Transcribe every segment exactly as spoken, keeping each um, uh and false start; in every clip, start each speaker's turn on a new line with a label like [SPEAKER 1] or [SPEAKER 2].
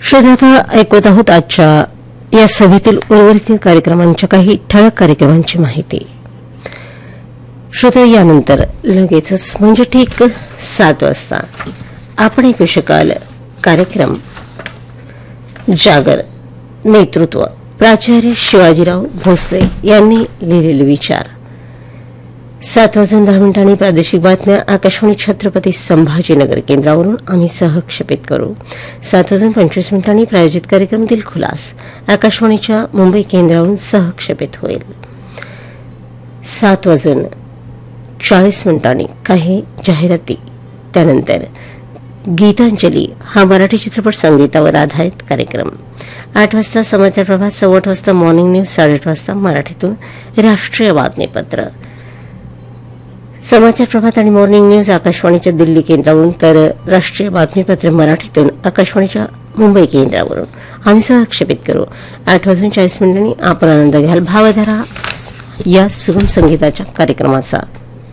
[SPEAKER 1] श्रोता ऐकत आहोत आजच्या या सभेतील उर्वरित कार्यक्रमांच्या काही ठळक कार्यक्रमांची माहिती. श्रोता यानंतर लगेचच म्हणजे ठीक सात वाजता आपण ऐकू शकाल कार्यक्रम जागर, नेतृत्व प्राचार्य शिवाजीराव भोसले यांनी लिहिलेले विचार. सात वाजून दहा मिनिटांनी प्रादेशिक बातम्या आकाशवाणी छत्रपती संभाजीनगर केंद्रावरून आम्ही सहक्षेपित करू. सात वाजून पंचवीस मिनिटांनी प्रायोजित कार्यक्रम दिलखुलास आकाशवाणीच्या मुंबई केंद्रावरून सहक्षेपित होईल. सात वाजून चाळीस मिनिटांनी काही जाहिराती, त्यानंतर गीतांजली हा मराठी चित्रपट संगीतावर आधारित कार्यक्रम. आठ वाजता समाचार प्रभात, सव्वाआठ वाजता मॉर्निंग न्यूज, साडेआठ वाजता मराठीतून राष्ट्रीय बातमीपत्र. समाचार प्रभात आणि मॉर्निंग न्यूज आकाशवाणीच्या दिल्ली केंद्रावरून, तर राष्ट्रीय बातमीपत्र मराठीतून आकाशवाणीच्या मुंबई केंद्रावरून आम्ही सहक्षेपित करू. आठ वाजून चाळीस मिनिटांनी आपण आनंद घ्याल भावधारा या सुगम संगीताच्या कार्यक्रमाचा.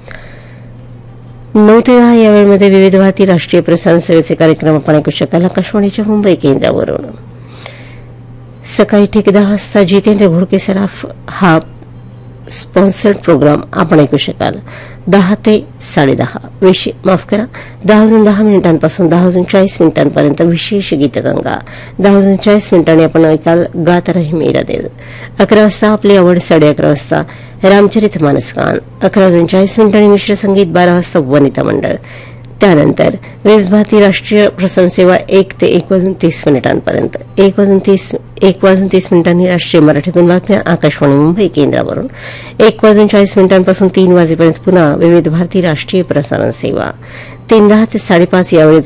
[SPEAKER 1] नऊ ते दहा या वेळेमध्ये विविध भारती राष्ट्रीय प्रसारण सेवेचे कार्यक्रम आपण ऐकू शकाल आकाशवाणीच्या मुंबई केंद्रावरून. सकाळी ठीक दहा वाजता जितेंद्र घोडके सराफ हा स्पॉन्सर्ड प्रोग्राम आपण ऐकू शकाल. दहा ते साडेदहा विशेष माफ करा दहा वाजून दहा मिनिटांपासून दहा वाजून चाळीस मिनिटांपर्यंत विशेष गीतगंगा. दहा वाजून चाळीस मिनिटांनी आपण ऐकाल गात रही मेरा दिल. अकरा वाजता आपली आवड, साडे अकरा वाजता रामचरित मानसगान. अकरा वाजून चाळीस मिनिटांनी मिश्र संगीत. बारा वाजता वनिता मंडळ. त्यानंतर विविध भारती राष्ट्रीय प्रसारण सेवा एक ते एक वाजून तीस मिनिटांपर्यंत. एक वाजून तीस एक वाजून तीस मिनिटांनी राष्ट्रीय मराठीतून बातम्या आकाशवाणी मुंबई केंद्रावरून. एक वाजून चाळीस मिनिटांपासून तीन वाजेपर्यंत पुन्हा विविध भारती राष्ट्रीय प्रसारण सेवा. तीन दहा ते साडेपाच यावेळी